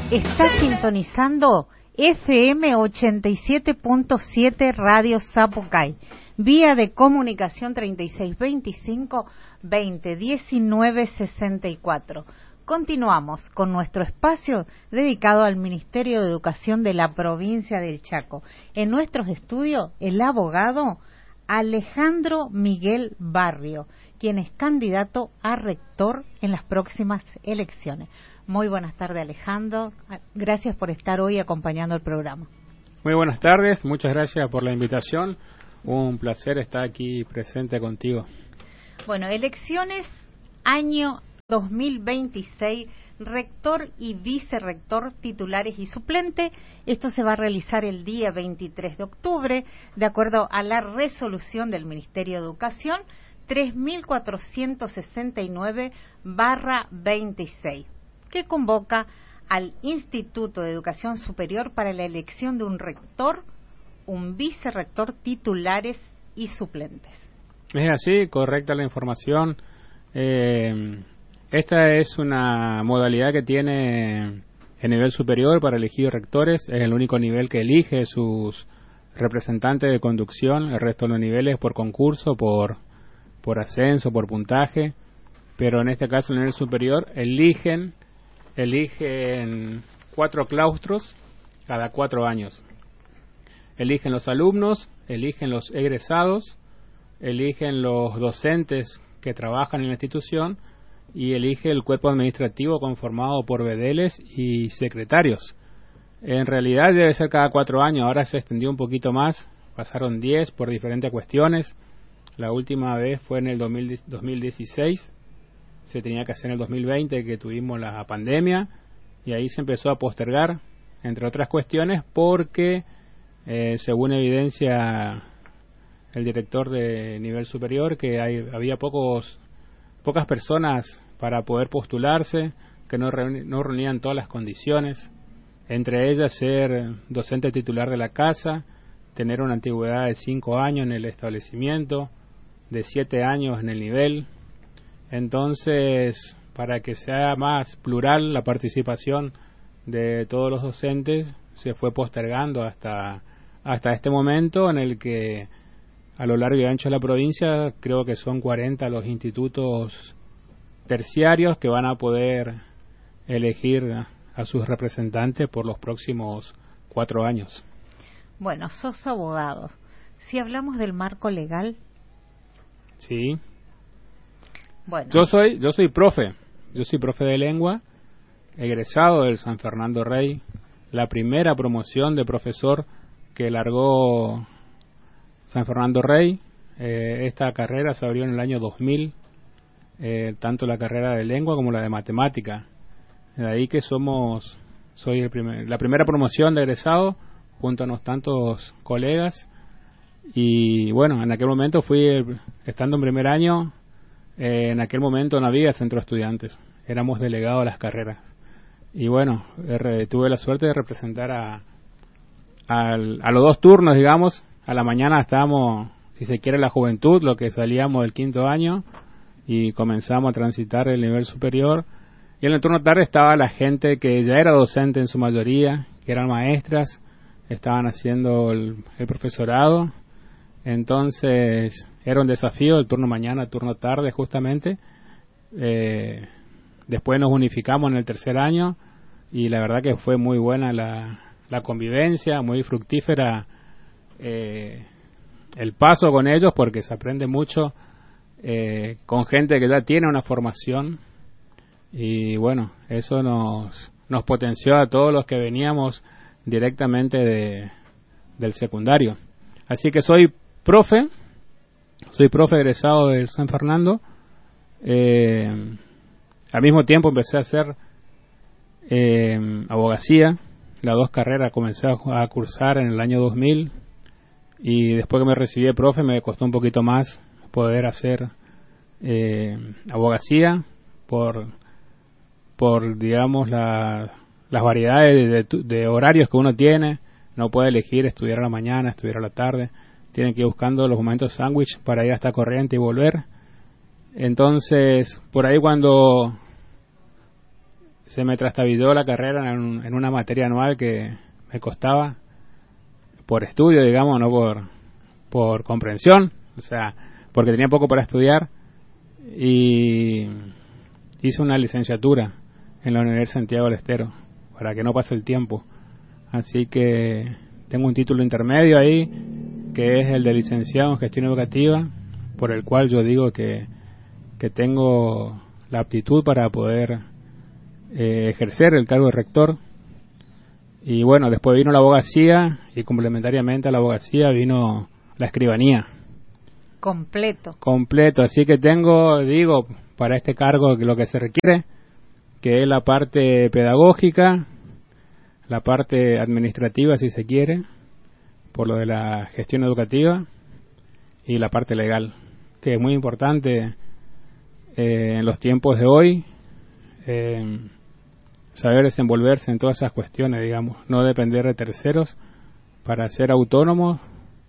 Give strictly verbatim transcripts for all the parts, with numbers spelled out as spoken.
Está sintonizando F M ochenta y siete punto siete Radio Zapucay, vía de comunicación treinta y seis veinticinco veinte diecinueve sesenta y cuatro. Continuamos con nuestro espacio dedicado al Ministerio de Educación de la provincia del Chaco. En nuestros estudios, el abogado Alejandro Miguel Barrio, quien es candidato a rector en las próximas elecciones. Muy buenas tardes, Alejandro. Gracias por estar hoy acompañando el programa. Muy buenas tardes, muchas gracias por la invitación. Un placer estar aquí presente contigo. Bueno, elecciones año dos mil veintiséis, rector y vicerrector titulares y suplente. Esto se va a realizar el día veintitrés de octubre, de acuerdo a la resolución del Ministerio de Educación tres mil cuatrocientos sesenta y nueve barra veintiséis, que convoca al Instituto de Educación Superior para la elección de un rector, un vicerrector titulares y suplentes. Es así, correcta la información. Eh, esta es una modalidad que tiene el nivel superior para elegir rectores. Es el único nivel que elige sus representantes de conducción. El resto de los niveles por concurso, por, por ascenso, por puntaje. Pero en este caso, el nivel superior, eligen eligen cuatro claustros cada cuatro años. Eligen los alumnos, eligen los egresados, eligen los docentes que trabajan en la institución y elige el cuerpo administrativo conformado por vedeles y secretarios. En realidad debe ser cada cuatro años, ahora se extendió un poquito más, pasaron diez por diferentes cuestiones. La última vez fue en el dos mil dieciséis, se tenía que hacer en el dos mil veinte, que tuvimos la pandemia, y ahí se empezó a postergar, entre otras cuestiones, porque eh, según evidencia el director de nivel superior, que hay, había pocos pocas personas para poder postularse, que no, reuni, no reunían todas las condiciones, entre ellas ser docente titular de la casa, tener una antigüedad de cinco años en el establecimiento, de siete años en el nivel. Entonces, para que sea más plural la participación de todos los docentes, se fue postergando hasta, hasta este momento, en el que a lo largo y ancho de la provincia creo que son cuarenta los institutos terciarios que van a poder elegir a sus representantes por los próximos cuatro años. Bueno, sos abogado. Si hablamos del marco legal. Sí. Bueno. Yo soy, yo soy profe, yo soy profe de lengua, egresado del San Fernando Rey, la primera promoción de profesor que largó San Fernando Rey. Eh, esta carrera se abrió en el año dos mil, eh, tanto la carrera de lengua como la de matemática. De ahí que somos, soy el primer, la primera promoción de egresado junto a unos tantos colegas. Y bueno, en aquel momento fui, el, estando en primer año, Eh, en aquel momento no había centro de estudiantes, éramos delegados a las carreras. Y bueno, er, tuve la suerte de representar a, a, a los dos turnos, digamos. A la mañana estábamos, si se quiere, la juventud, lo que salíamos del quinto año, y comenzamos a transitar el nivel superior. Y en el turno tarde estaba la gente que ya era docente en su mayoría, que eran maestras, estaban haciendo el, el profesorado. Entonces era un desafío el turno mañana, el turno tarde justamente. Eh, después nos unificamos en el tercer año y la verdad que fue muy buena la, la convivencia, muy fructífera eh, el paso con ellos, porque se aprende mucho eh, con gente que ya tiene una formación, y bueno, eso nos, nos potenció a todos los que veníamos directamente de, del secundario. Así que soy profe, soy profe egresado del San Fernando. Eh, al mismo tiempo empecé a hacer eh, abogacía. Las dos carreras comencé a, a cursar en el año dos mil, y después que me recibí de profe me costó un poquito más poder hacer eh, abogacía por, por digamos, la, las variedades de, de, de horarios que uno tiene. No puede elegir estudiar a la mañana, estudiar a la tarde. Tienen que ir buscando los momentos sándwich para ir hasta Corrientes y volver. Entonces, por ahí cuando se me trastabilló la carrera en, un, en una materia anual que me costaba por estudio, digamos, no por, por comprensión, o sea, porque tenía poco para estudiar, y hice una licenciatura en la Universidad de Santiago del Estero para que no pase el tiempo. Así que tengo un título intermedio ahí, que es el de licenciado en gestión educativa, por el cual yo digo que, que tengo la aptitud para poder eh, ejercer el cargo de rector. Y bueno, después vino la abogacía, y complementariamente a la abogacía vino la escribanía. Completo. Completo, así que tengo, digo, para este cargo lo que se requiere, que es la parte pedagógica, la parte administrativa, si se quiere, por lo de la gestión educativa, y la parte legal, que es muy importante eh, en los tiempos de hoy, eh, saber desenvolverse en todas esas cuestiones, digamos, no depender de terceros para ser autónomos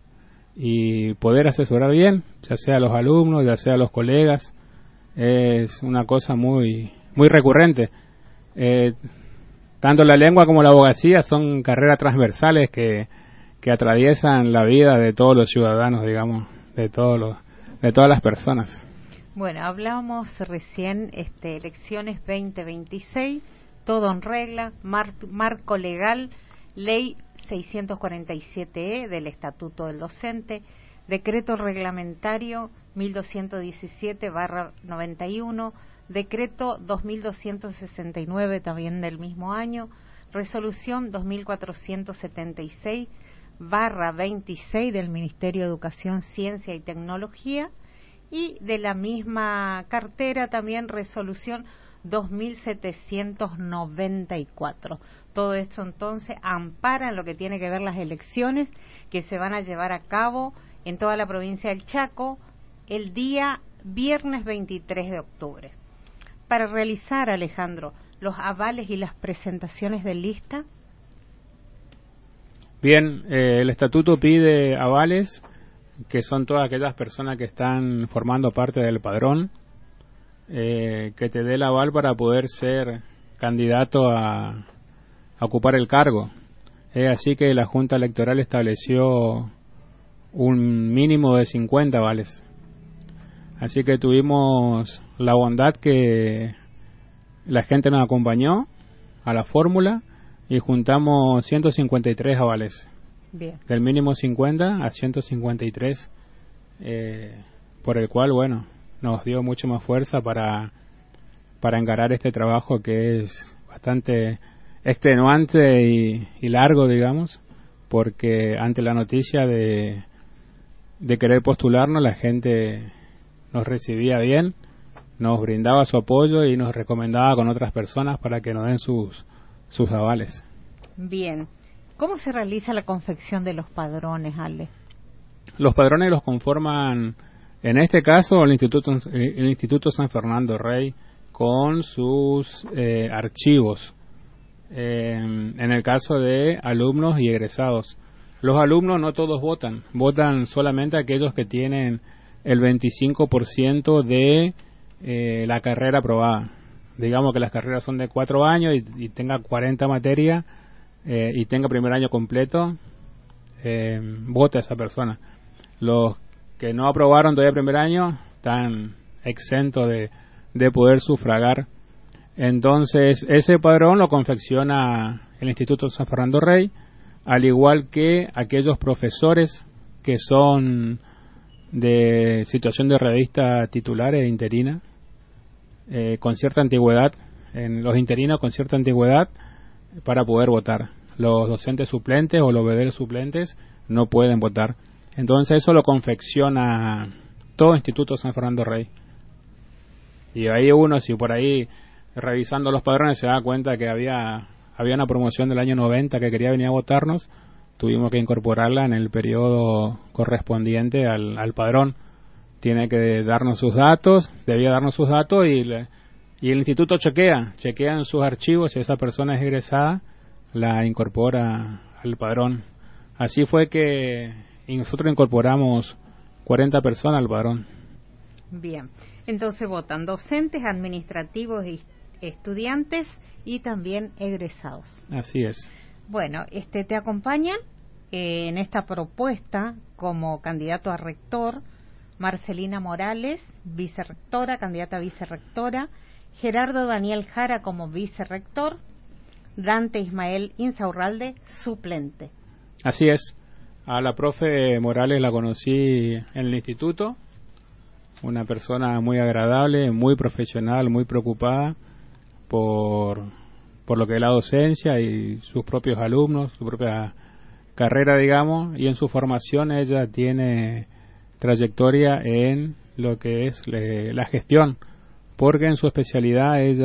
y poder asesorar bien, ya sea a los alumnos, ya sea a los colegas. Es una cosa muy muy recurrente. Eh, tanto la lengua como la abogacía son carreras transversales que, que atraviesan la vida de todos los ciudadanos, digamos, de todos los, de todas las personas. Bueno, hablábamos recién este, elecciones veinte veintiséis, todo en regla, mar, marco legal, ley seiscientos cuarenta y siete E del Estatuto del Docente, decreto reglamentario mil doscientos diecisiete barra noventa y uno, decreto dos mil doscientos sesenta y nueve también del mismo año, resolución dos mil cuatrocientos setenta y seis barra veintiséis del Ministerio de Educación, Ciencia y Tecnología, y de la misma cartera también resolución dos mil setecientos noventa y cuatro. Todo esto entonces ampara lo que tiene que ver las elecciones que se van a llevar a cabo en toda la provincia del Chaco el día viernes veintitrés de octubre. Para realizar, Alejandro, los avales y las presentaciones de lista. Bien, eh, el estatuto pide avales, que son todas aquellas personas que están formando parte del padrón, eh, que te dé el aval para poder ser candidato a, a ocupar el cargo. Es así que la Junta Electoral estableció un mínimo de cincuenta avales. Así que tuvimos la bondad que la gente nos acompañó a la fórmula y juntamos ciento cincuenta y tres avales. Bien. Del mínimo cincuenta a ciento cincuenta y tres, eh, por el cual, bueno, nos dio mucho más fuerza para, para encarar este trabajo que es bastante extenuante y, y largo, digamos, porque ante la noticia de, de querer postularnos, la gente nos recibía bien, nos brindaba su apoyo y nos recomendaba con otras personas para que nos den sus, sus avales. Bien. ¿Cómo se realiza la confección de los padrones, Ale? Los padrones los conforman, en este caso, el Instituto, el Instituto San Fernando Rey, con sus eh, archivos. Eh, en el caso de alumnos y egresados. Los alumnos no todos votan, votan solamente aquellos que tienen el veinticinco por ciento de eh, la carrera aprobada. Digamos que las carreras son de cuatro años y, y tenga cuarenta materias eh, y tenga primer año completo, eh, vota esa persona. Los que no aprobaron todavía primer año están exentos de, de poder sufragar. Entonces, ese padrón lo confecciona el Instituto San Fernando Rey, al igual que aquellos profesores que son de situación de revista titular e interina, eh, con cierta antigüedad, en los interinos con cierta antigüedad, para poder votar. Los docentes suplentes o los bederos suplentes no pueden votar. Entonces, eso lo confecciona todo Instituto San Fernando Rey. Y ahí uno, si por ahí revisando los padrones se da cuenta que había había una promoción del año noventa que quería venir a votarnos, tuvimos que incorporarla en el periodo correspondiente al, al padrón. Tiene que darnos sus datos, debía darnos sus datos y, le, y el instituto chequea, chequea en sus archivos si esa persona es egresada, la incorpora al padrón. Así fue que y nosotros incorporamos cuarenta personas al padrón. Bien, entonces votan docentes, administrativos y estudiantes y también egresados. Así es. Bueno, este te acompañan eh, en esta propuesta como candidato a rector Marcelina Morales, vicerrectora, candidata a vicerrectora, Gerardo Daniel Jara como vicerrector, Dante Ismael Insaurralde, suplente. Así es. A la profe Morales la conocí en el instituto, una persona muy agradable, muy profesional, muy preocupada por, por lo que es la docencia y sus propios alumnos, su propia carrera, digamos, y en su formación ella tiene trayectoria en lo que es le, la gestión, porque en su especialidad ella